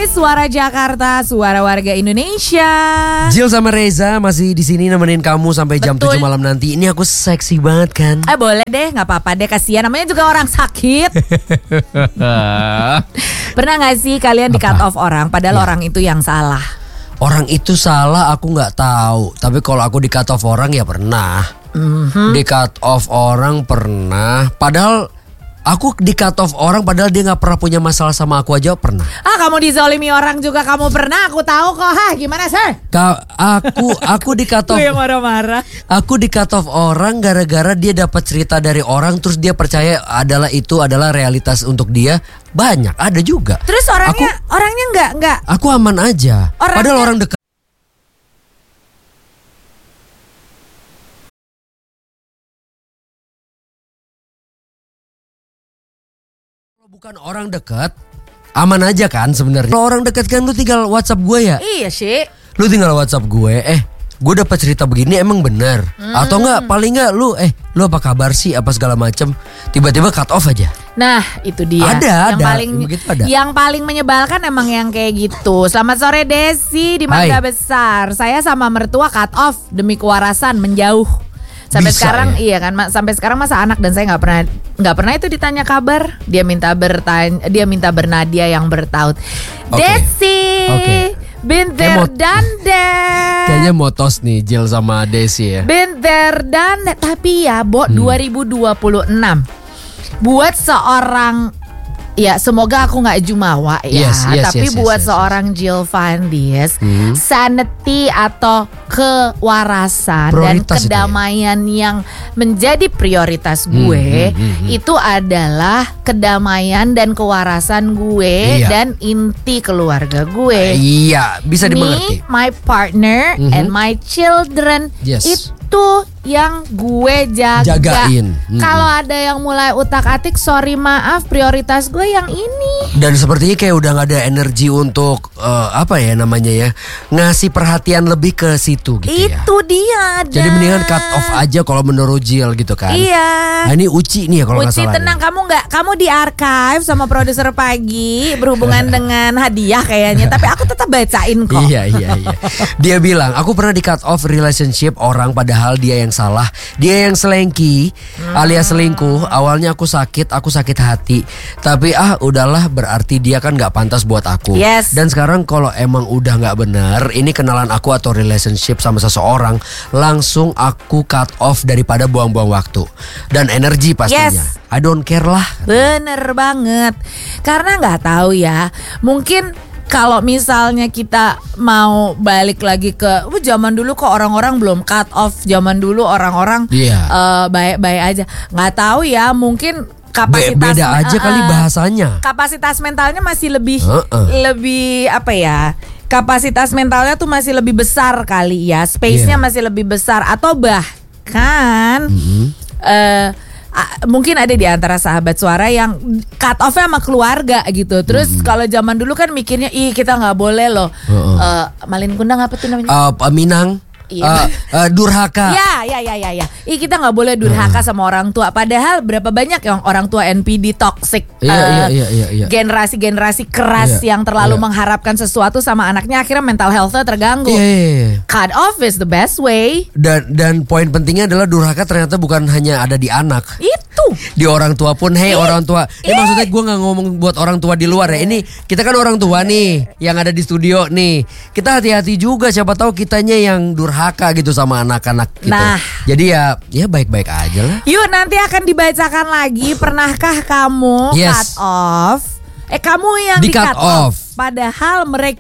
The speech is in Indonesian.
kembali Suara Jakarta, suara warga Indonesia. Jill sama Reza masih di sini nemenin kamu sampai jam 7 malam nanti. Ini aku seksi banget kan? Boleh deh, nggak apa-apa deh, kasihan namanya juga orang sakit. Pernah nggak sih kalian di cut off orang, padahal orang itu yang salah? Orang itu salah aku nggak tahu, tapi kalau aku di cut off orang ya pernah. Di cut off orang pernah, padahal aku di cut off orang padahal dia nggak pernah punya masalah sama aku aja pernah. Kamu dizolimi orang juga kamu pernah, aku tahu kok. Gimana sih? Aku di cut off. Gue marah-marah. Aku di cut off orang gara-gara dia dapat cerita dari orang terus dia percaya itu adalah realitas untuk dia. Banyak ada juga. Terus orangnya nggak. Aku aman aja. Padahal orang dekat. Bukan orang dekat, aman aja kan sebenarnya. Kalau orang dekat kan lu tinggal WhatsApp gue ya. Iya sih. Lu tinggal WhatsApp gue, gue dapat cerita begini emang bener. Atau enggak, paling enggak lu apa kabar sih apa segala macem. Tiba-tiba cut off aja. Nah itu dia. Ada. Yang paling menyebalkan emang yang kayak gitu. Selamat sore Desi di Mangga Besar. Saya sama mertua cut off demi kewarasan menjauh. Sampai Bisa, sekarang ya? iya kan, sampai sekarang masa anak dan saya nggak pernah itu ditanya kabar. Dia minta bernadia yang bertaut. Desi. Binter dandet. Kayaknya motos nih Jill sama Desi ya. Binter dandet. Tapi ya 2026 buat seorang, ya semoga aku gak jumawa ya. Tapi buat seorang Jill Van Dies, sanity atau kewarasan prioritas dan kedamaian yang menjadi prioritas gue itu adalah kedamaian dan kewarasan gue dan inti keluarga gue. Iya, bisa dimengerti. Me, my partner and my children. Itu yang gue jagain. Kalau ada yang mulai utak-atik, sorry maaf, prioritas gue yang ini. Dan sepertinya kayak udah gak ada energi untuk ngasih perhatian lebih ke situ gitu ya. Itu dia. Jadi mendingan cut off aja kalau menurut Jill gitu kan. Iya. Nah, ini Uci nih ya kalau nggak salah. Uci tenang, kamu di archive sama produser pagi berhubungan dengan hadiah kayaknya. Tapi aku tetap bacain kok. Iya. Dia bilang aku pernah di cut off relationship orang padahal dia yang salah. Dia yang selengki alias selingkuh. Awalnya aku sakit hati. Tapi udahlah, berarti dia kan nggak pantas buat aku. Dan sekarang kalau emang udah nggak benar, ini kenalan aku atau relationship sama seseorang, langsung aku cut off daripada buang-buang waktu dan energi pastinya. I don't care lah. Bener banget. Karena nggak tahu ya, mungkin kalau misalnya kita mau balik lagi ke zaman dulu kok orang-orang belum cut off. Zaman dulu orang-orang baik-baik aja. Nggak tahu ya, mungkin kapasitas beda aja kali bahasanya. Kapasitas mentalnya masih lebih kapasitas mentalnya tuh masih lebih besar kali ya. Space-nya masih lebih besar. Atau bahkan mungkin ada di antara sahabat suara yang cut off-nya sama keluarga gitu. Terus kalau zaman dulu kan mikirnya kita gak boleh loh Malin Kundang apa tuh namanya? Minang. Durhaka. Ya. Kita nggak boleh durhaka sama orang tua. Padahal berapa banyak yang orang tua NPD toxic, generasi keras yang terlalu mengharapkan sesuatu sama anaknya, akhirnya mental health-nya terganggu. Cut off is the best way. Dan poin pentingnya adalah durhaka ternyata bukan hanya ada di anak. Itu di orang tua pun. Orang tua. Maksudnya gue nggak ngomong buat orang tua di luar ya. Ini kita kan orang tua nih yang ada di studio nih. Kita hati-hati juga, siapa tahu kitanya yang durhaka gitu sama anak-anak gitu. Nah, jadi ya baik-baik aja lah. Yuk, nanti akan dibacakan lagi. Pernahkah kamu cut off? Kamu yang di cut off padahal